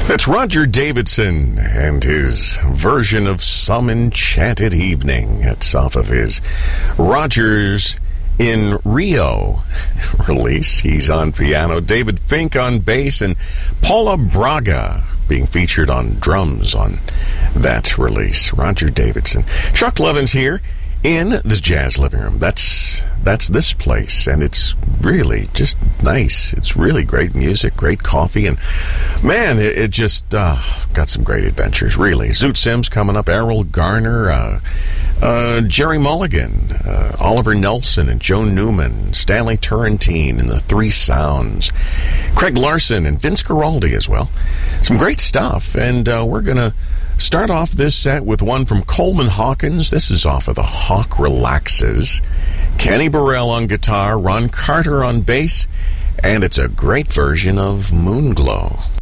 That's Roger Davidson and his version of Some Enchanted Evening. It's off of his Rogers in Rio release. He's on piano, David Fink on bass, and Paula Braga being featured on drums on that release. Roger Davidson. Chuck Levin's here in this Jazz Living Room. That's this place, and it's really just nice. It's really great music, great coffee, and man, it just got some great adventures, really. Zoot Sims coming up, Errol Garner, Jerry Mulligan, Oliver Nelson and Joe Newman, Stanley Turrentine and the Three Sounds, Craig Larson and Vince Guaraldi as well. Some great stuff, and we're going to start off this set with one from Coleman Hawkins. This is off of the Hawk Relaxes. Kenny Burrell on guitar, Ron Carter on bass, and it's a great version of Moonglow.